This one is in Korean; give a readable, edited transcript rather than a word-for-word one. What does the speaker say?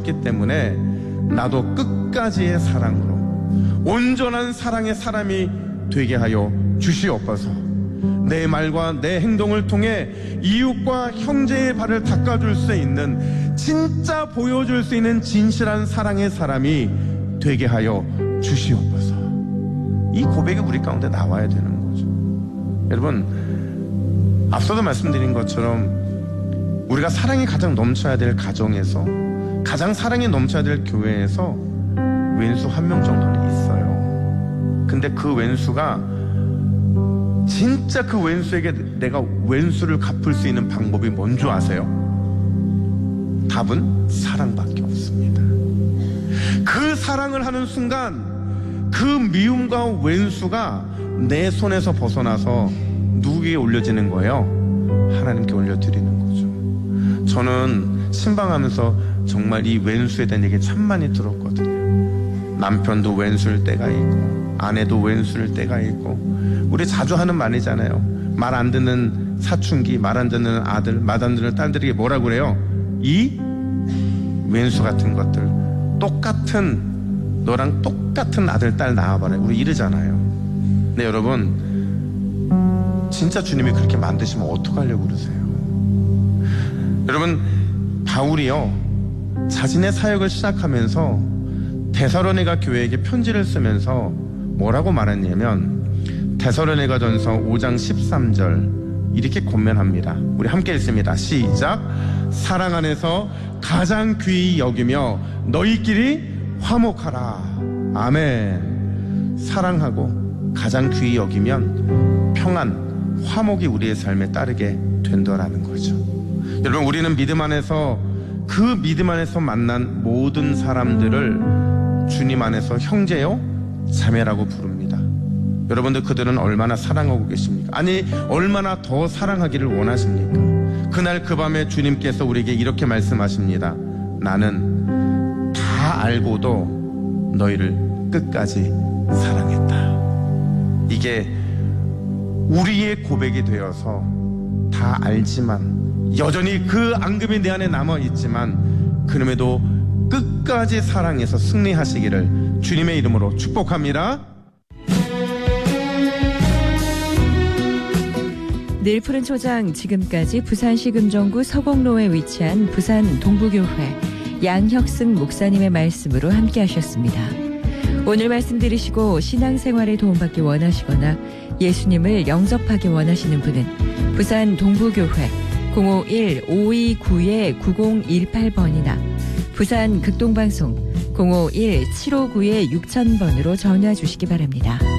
주셨기 때문에 나도 끝까지의 사랑으로 온전한 사랑의 사람이 되게 하여 주시옵소서. 내 말과 내 행동을 통해 이웃과 형제의 발을 닦아줄 수 있는, 진짜 보여줄 수 있는 진실한 사랑의 사람이 되게 하여 주시옵소서. 이 고백이 우리 가운데 나와야 되는 거죠. 여러분, 앞서도 말씀드린 것처럼 우리가 사랑이 가장 넘쳐야 될 가정에서, 가장 사랑이 넘쳐야 될 교회에서 왼수 한 명 정도는 있어요. 근데 그 왼수가 진짜 그 왼수에게 내가 왼수를 갚을 수 있는 방법이 뭔 줄 아세요? 답은 사랑밖에 없습니다. 그 사랑을 하는 순간 그 미움과 왼수가 내 손에서 벗어나서 누구에게 올려지는 거예요? 하나님께 올려드리는 거죠. 저는 신방하면서 정말 이 왼수에 대한 얘기 참 많이 들었거든요. 남편도 왼수일 때가 있고 아내도 왼수일 때가 있고, 우리 자주 하는 말이잖아요. 말 안 듣는 사춘기, 말 안 듣는 아들, 말 안 듣는 딸들에게 뭐라고 그래요? 이 왼수 같은 것들, 너랑 똑같은 아들, 딸 낳아봐라, 우리 이러잖아요. 근데 여러분, 진짜 주님이 그렇게 만드시면 어떡하려고 그러세요? 여러분, 바울이요, 자신의 사역을 시작하면서 데살로니가 교회에게 편지를 쓰면서 뭐라고 말했냐면, 데살로니가전서 5장 13절 이렇게 권면합니다. 우리 함께 읽습니다. 시작. 사랑 안에서 가장 귀히 여기며 너희끼리 화목하라. 아멘. 사랑하고 가장 귀히 여기면 평안, 화목이 우리의 삶에 따르게 된다라는 거죠. 여러분, 우리는 믿음 안에서, 그 믿음 안에서 만난 모든 사람들을 주님 안에서 형제요, 자매라고 부릅니다. 여러분들, 그들은 얼마나 사랑하고 계십니까? 아니, 얼마나 더 사랑하기를 원하십니까? 그날 그 밤에 주님께서 우리에게 이렇게 말씀하십니다. 나는 다 알고도 너희를 끝까지 사랑했다. 이게 우리의 고백이 되어서, 다 알지만 여전히 그 앙금이 내 안에 남아있지만 그럼에도 끝까지 사랑해서 승리하시기를 주님의 이름으로 축복합니다. 늘 푸른 초장, 지금까지 부산시 금정구 서곡로에 위치한 부산 동부교회 양혁승 목사님의 말씀으로 함께 하셨습니다. 오늘 말씀 들으시고 신앙생활에 도움받기 원하시거나 예수님을 영접하기 원하시는 분은 부산 동부교회 051-529-9018번이나 부산 극동방송 051-759-6000번으로 전화 주시기 바랍니다.